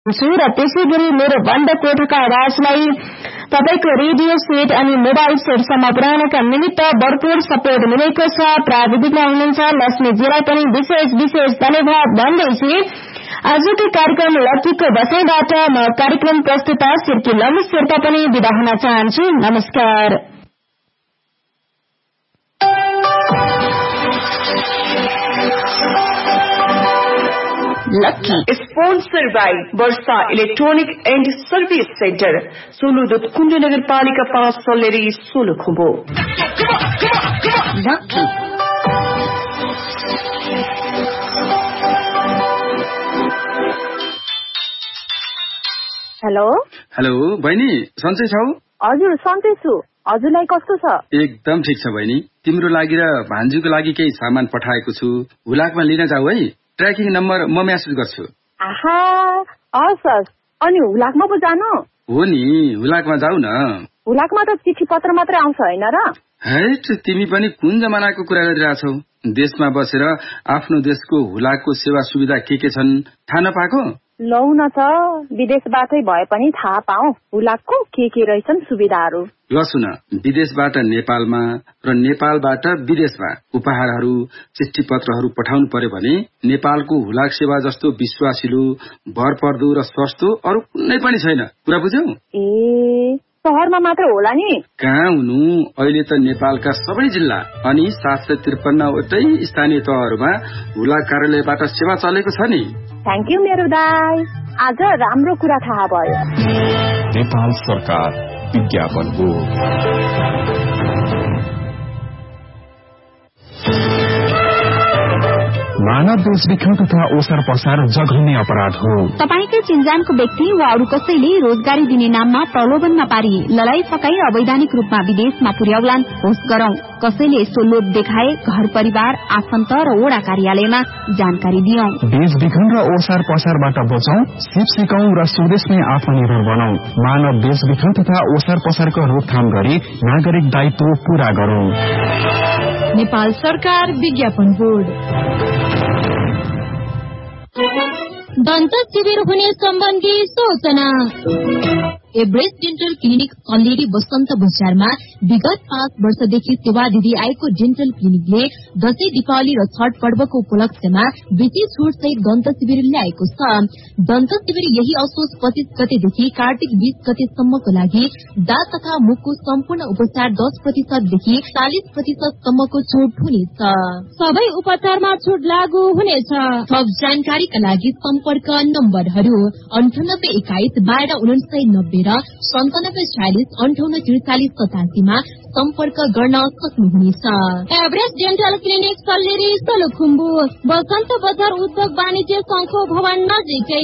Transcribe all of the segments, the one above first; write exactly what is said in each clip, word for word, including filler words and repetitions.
र त्यसै गरी मेरो बन्द कोठाका आवाजलाई तपाईको रेडियो सेट अनि मोबाइल सेटसम्म पुर्याउनका निमित्त भरपूर सपोर्ट मिलेको छ। प्राविधिकमा हुनुहुन्छ लक्ष्मीजीलाई पनि विशेष विशेष धन्यवाद भन्दैछु। आजको कार्यक्रम लक्कीको बसाइबाट म कार्यक्रम प्रस्तुता सिर्की लम्बी शेर्पा पनि बिदा हुन चाहन्छु। नमस्कार। Lucky sponsor by Varsha electronic and service centre, सोलुदुत कुण्ड नगरपालिका पाँच Salleri Solukhumbu. Lucky hello hello बहिनी, सन्चै छौ? हजुर सन्चै छु। हजुरलाई कस्तो छ? एकदम ठिक छ बहिनी। तिम्रो लागि र भान्जीको लागि केही सामान पठाएको छु, हुलाकमा लिन जाऊ है। ट्र्याकिङ नम्बर म म्यासेज गर्छु। आहा हस् हस्। अनि हुलाकमा पो जानु? हो नि, हुलाकमा जाऊ न। हुलाकमा त चिठी पत्र मात्रै आउँछ होइन र? हैट, तिमी पनि कुन जमानाको कुरा गरिरहेछौ? देशमा बसेर आफ्नो देशको हुलाकको सेवा सुविधा के के छन् थाहा नपाएको? लौ न त, विदेशबाटै भए पनि थाहा पाऊ हुलाकको के के रहेछन् सुविधाहरू। ल सुन, विदेशबाट नेपालमा र नेपालबाट विदेशमा उपहारहरू चिठी पत्रहरू पठाउनु पर्यो भने नेपालको हुलाक सेवा जस्तो विश्वासिलो, भरपर्दो र सस्तो अरू कुनै पनि छैन। कुरा बुझ्यौ? ए शहरमा मात्र होला नि? कहाँ हुनु, अहिले त नेपालका सबै जिल्ला अनि सात सय त्रिपन्नवटै स्थानीय तहहरूमा हुलाक कार्यालयबाट सेवा चलेको छ नि। थ्याङ्क यू मेरो दाई, आज राम्रो कुरा थाहा भयो। नेपाल सरकार विज्ञापन हो। मानव बेचबिखन तथा ओसार पसार जघन्य अपराध हो। तपाईकै चिन्जानको व्यक्ति वा अरू कसैले रोजगारी दिने नाममा प्रलोभनमा पारी लडाई फकाई अवैधानिक रूपमा विदेशमा पुर्याउलान् होस् गरौं। कसैले यस्तो लोभ देखाए घर परिवार, आफन्त र वडा कार्यालयमा जानकारी दियौं। बेचबिखन र ओसार पसारबाट बचौं, सिप सिकौं र स्वदेशमै आत्मनिर्भर बनौं। मानव बेचबिखन तथा ओसार पसारको रोकथाम गरी नागरिक दायित्व पूरा गरौं। नेपाल सरकार विज्ञापन बोर्ड। दन्त शिविर हुने सम्बन्धी सूचना। एभरेस्ट डेन्टल क्लिनिक कल्लेरी बसन्त बजारमा विगत पाँच वर्षदेखि सेवा दिँदै आएको डेन्टल क्लिनिकले दशैं, दीपावली र छठ पर्वको उपलक्ष्यमा विशेष छुट सहित दन्त शिविर ल्याएको छ। दन्त शिविर यही असोज पच्चीस गतेदेखि कार्तिक बीस गतेसम्मको लागि दाँत तथा मुखको सम्पूर्ण उपचार दस प्रतिशतदेखि चालिस प्रतिशतसम्मको छुट हुनेछ। सबै उपचारमा छुट लागू हुनेछ। थप जानकारीका लागि सम्पर्क नम्बरहरू अन्ठानब्बे एक्काइस बाह्र उन्सय नब्बे र सन्तानब्बे छयालिस अन्ठाउन्न त्रिचालिस सतासीमा सम्पर्क गर्न सक्नुहुनेछ। Everest dental clinic Salleri Solukhumbu, बसन्त बजार उद्योग वाणिज्य संघको भवन नजिकै।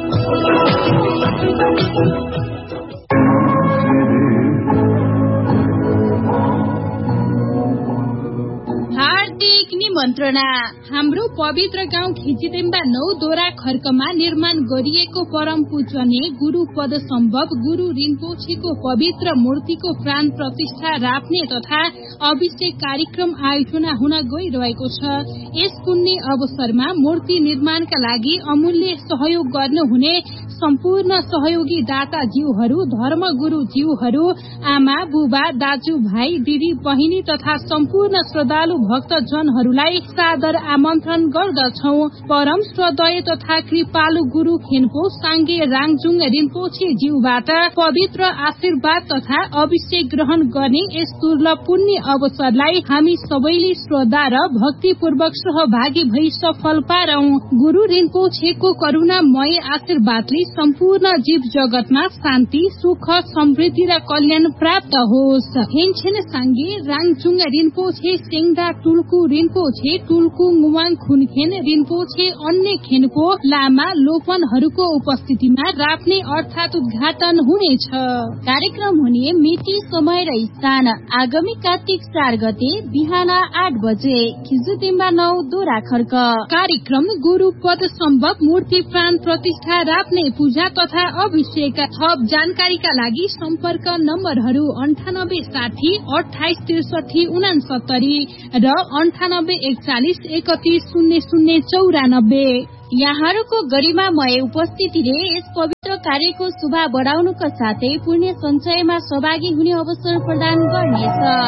हार्दिक निमन्त्रणा। हाम्रो पवित्र गाउँ खिचिदेम्बा नौ दोरा खर्कमा निर्माण गरिएको परम पूजनीय गुरु पद सम्भव गुरु रिम्पोछेको पवित्र मूर्तिको प्राण प्रतिष्ठा राप्ने तथा अभिषेक कार्यक्रम आयोजना हुन गइरहेको छ। यस पुण्य अवसरमा मूर्ति निर्माणका लागि अमूल्य सहयोग गर्नुहुने सम्पूर्ण सहयोगी दाता जीवहरू, धर्म गुरु जीवहरू, आमा बुबा, दाजु भाइ, दिदी बहिनी तथा सम्पूर्ण श्रद्धालु भक्तजनहरूलाई सादर आमन्त्रण गर्दछौ। परम श्रद्धेय तथा कृपालु गुरु खेन्पो साङ्गे राङजुङ रिम्पोछे ज्यूबाट पवित्र आशीर्वाद तथा अभिषेक ग्रहण गर्ने यस दुर्लभ पुण्य अवसरलाई हामी सबैले श्रद्धा र भक्तिपूर्वक सहभागी भई सफल पारौं। गुरु रिम्पोछेको करुणामय आशीर्वादले सम्पूर्ण जीव जगतमा शान्ति, सुख, समृद्धि र कल्याण प्राप्त होस्। हेनछेन साङ्गे राङजुङ रिम्पोछे सेङ्दा टुल्कु रिम्पोछे टुल्कु मुवाङ खुनखेन रिम्पोछे अन्य खेनको लामा लोकनहरूको उपस्थितिमा राप्ने अर्थात उद्घाटन हुनेछ। कार्यक्रम हुने मिति, समय र स्थान आगामी कार्तिक चार गते बिहान आठ बजे खिजुदिम्बा नौ दोरा खर्क। कार्यक्रम गुरु पद सम्भव मूर्ति प्राण प्रतिष्ठा राप्ने पूजा तथा अभिषेक। थप जानकारीका लागि सम्पर्क नम्बरहरू अन्ठानब्बे साठी अठाइस त्रिसठी उनासत्तरी र अन्ठानब्बे एकचालिस एकतिस शून्य शून्य चौरानब्बे। यहाँहरूको गरिमामय उपस्थितिले यस पवित्र कार्यको शोभा बढाउनुका साथै पुण्य सञ्चयमा सहभागी हुने अवसर प्रदान गर्नेछ।